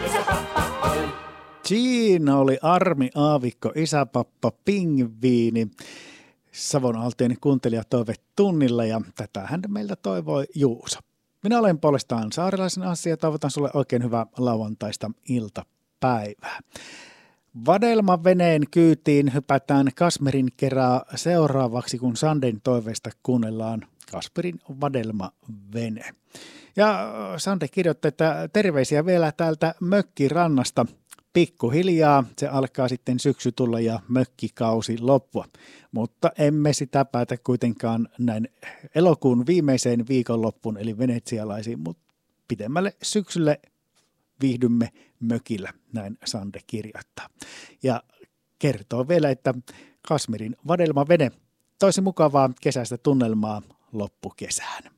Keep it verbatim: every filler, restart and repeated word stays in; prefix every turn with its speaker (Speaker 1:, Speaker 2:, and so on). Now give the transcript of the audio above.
Speaker 1: isäpappa on.
Speaker 2: Siinä oli Armi Aavikko, isäpappa Pingviini. Savon Aaltojen kuuntelijatoive tunnilla ja tätähän meiltä toivoi Juuso. Minä olen puolestaan Saarilaisen Assi ja toivotan sulle oikein hyvää lauantaista iltapäivää. Vadelmaveneen kyytiin hypätään Kasmerin kerää seuraavaksi, kun Sanden toiveista kuunnellaan Kasperin vadelmavene. Ja Sande kirjoittaa, että terveisiä vielä täältä mökkirannasta. Pikkuhiljaa se alkaa sitten syksy tulla ja mökkikausi loppua, mutta emme sitä päätä kuitenkaan näin elokuun viimeiseen viikonloppuun eli venetsialaisiin, mutta pidemmälle syksylle viihdymme mökillä, näin Sande kirjoittaa. Ja kertoo vielä, että Kasmerin vadelmavene toisi mukavaa kesäistä tunnelmaa loppukesään.